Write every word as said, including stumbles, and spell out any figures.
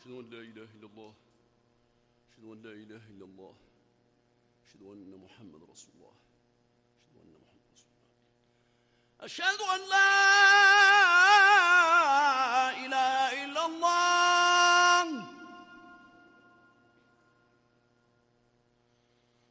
أشهد أن لا إله إلا الله، أشهد أن لا إله إلا الله، أشهد أن محمد رسول الله، أشهد أن محمد رسول الله، أشهد أن لا